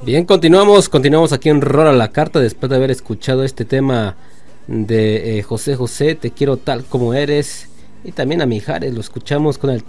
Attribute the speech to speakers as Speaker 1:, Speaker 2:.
Speaker 1: Bien, continuamos aquí en Rol a la Carta después de haber escuchado este tema de José José, Te quiero tal como eres, y también a Mijares, lo escuchamos con el